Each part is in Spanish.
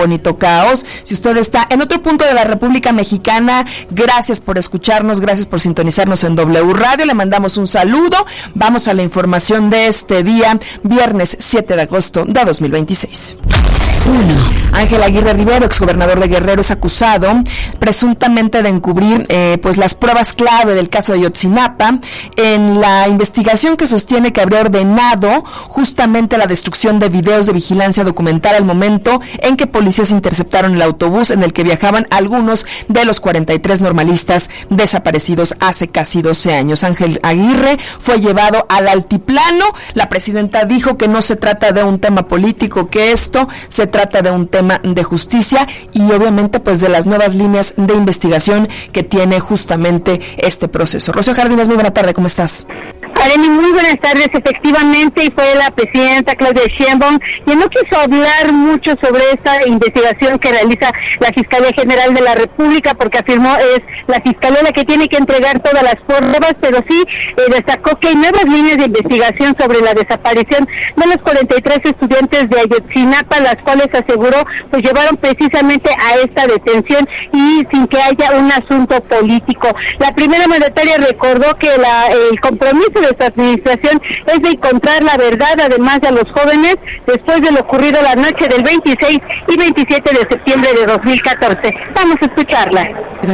bonito caos. Si usted está en otro punto de la República Mexicana, gracias por escucharnos, gracias por sintonizarnos en W Radio, le mandamos un saludo. Vamos a la información de este día, viernes 7 de agosto de 2026. Ángel Aguirre Rivero, exgobernador de Guerrero, es acusado presuntamente de encubrir pues las pruebas clave del caso de Ayotzinapa en la investigación que sostiene que habría ordenado justamente la destrucción de videos de vigilancia documental al momento en que policías interceptaron el autobús en el que viajaban algunos de los 43 normalistas desaparecidos hace casi 12 años. Ángel Aguirre fue llevado al altiplano. La presidenta dijo que no se trata de un tema político, que esto se trata de un tema de justicia y obviamente pues de las nuevas líneas de investigación que tiene justamente este proceso. Rocío Jardines, muy buena tarde, ¿cómo estás? Arely, muy buenas tardes. Efectivamente, y fue la presidenta Claudia Sheinbaum quien no quiso hablar mucho sobre esta investigación que realiza la Fiscalía General de la República, porque afirmó es la Fiscalía la que tiene que entregar todas las pruebas, pero sí destacó que hay nuevas líneas de investigación sobre la desaparición de los 43 estudiantes de Ayotzinapa, las cuales aseguró pues llevaron precisamente a esta detención y sin que haya un asunto político. La primera mandataria recordó que el compromiso de su administración es de encontrar la verdad, además de a los jóvenes, después de lo ocurrido la noche del 26 y 27 de septiembre de 2014. Vamos a escucharla.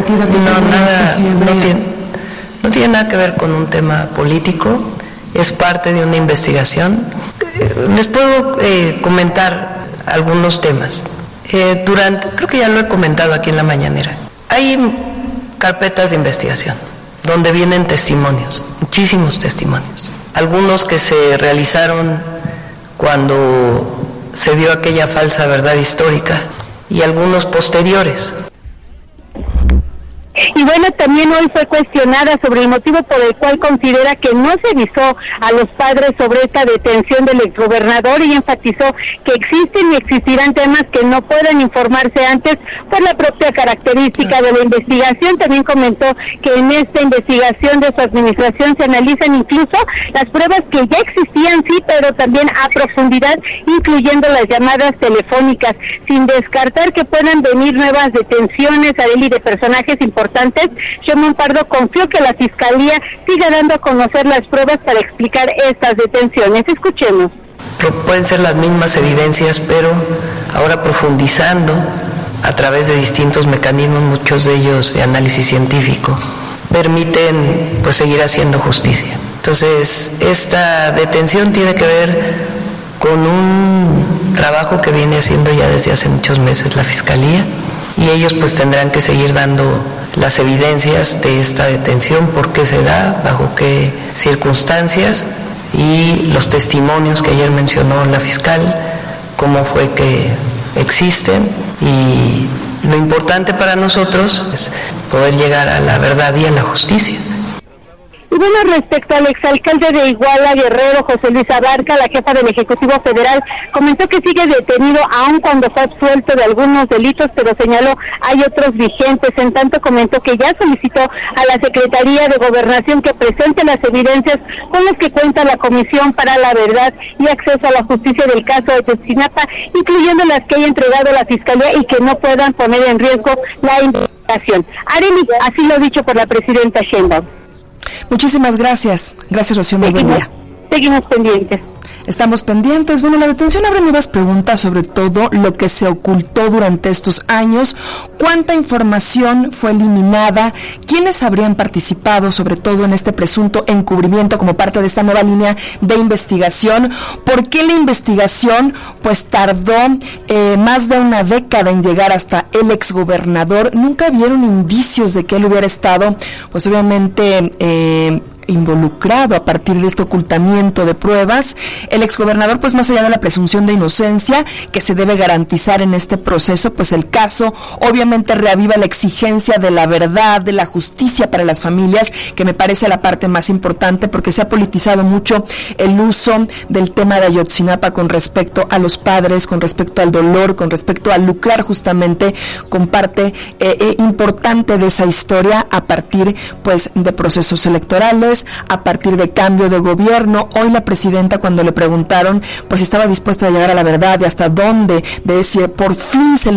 No tiene nada que ver con un tema político, es parte de una investigación. Les puedo comentar algunos temas. Creo que ya lo he comentado aquí en la mañanera. Hay carpetas de investigación donde vienen testimonios, muchísimos testimonios. Algunos que se realizaron cuando se dio aquella falsa verdad histórica y algunos posteriores. Y bueno, también hoy fue cuestionada sobre el motivo por el cual considera que no se avisó a los padres sobre esta detención del exgobernador y enfatizó que existen y existirán temas que no pueden informarse antes por la propia característica de la investigación. También comentó que en esta investigación de su administración se analizan incluso las pruebas que ya existían, sí, pero también a profundidad, incluyendo las llamadas telefónicas, sin descartar que puedan venir nuevas detenciones, Arely, de personajes importantes. Sheinbaum Pardo confió que la Fiscalía siga dando a conocer las pruebas para explicar estas detenciones. Escuchemos. Pueden ser las mismas evidencias, pero ahora profundizando a través de distintos mecanismos, muchos de ellos de análisis científico, permiten pues seguir haciendo justicia. Entonces, esta detención tiene que ver con un trabajo que viene haciendo ya desde hace muchos meses la Fiscalía, y ellos pues tendrán que seguir dando las evidencias de esta detención, por qué se da, bajo qué circunstancias, y los testimonios que ayer mencionó la fiscal, cómo fue que existen, y lo importante para nosotros es poder llegar a la verdad y a la justicia. Y bueno, respecto al exalcalde de Iguala, Guerrero, José Luis Abarca, la jefa del Ejecutivo Federal comentó que sigue detenido aun cuando fue absuelto de algunos delitos, pero señaló hay otros vigentes. En tanto, comentó que ya solicitó a la Secretaría de Gobernación que presente las evidencias con las que cuenta la Comisión para la Verdad y Acceso a la Justicia del caso de Ayotzinapa, incluyendo las que haya entregado la Fiscalía y que no puedan poner en riesgo la investigación. Arely, así lo dicho por la presidenta Sheinbaum. Muchísimas gracias. Gracias, Rocío. Muy buen día. Seguimos pendientes. Estamos pendientes. Bueno, la detención abre nuevas preguntas sobre todo lo que se ocultó durante estos años, cuánta información fue eliminada, quiénes habrían participado sobre todo en este presunto encubrimiento como parte de esta nueva línea de investigación, por qué la investigación pues tardó más de una década en llegar hasta el exgobernador. Nunca vieron indicios de que él hubiera estado pues obviamente involucrado a partir de este ocultamiento de pruebas. El exgobernador, pues más allá de la presunción de inocencia que se debe garantizar en este proceso, pues el caso obviamente reaviva la exigencia de la verdad, de la justicia para las familias, que me parece la parte más importante, porque se ha politizado mucho el uso del tema de Ayotzinapa con respecto a los padres, con respecto al dolor, con respecto a lucrar justamente con parte importante de esa historia a partir pues de procesos electorales, a partir de cambio de gobierno. Hoy la presidenta, cuando le preguntaron pues estaba dispuesta a llegar a la verdad y hasta dónde, de decir por fin se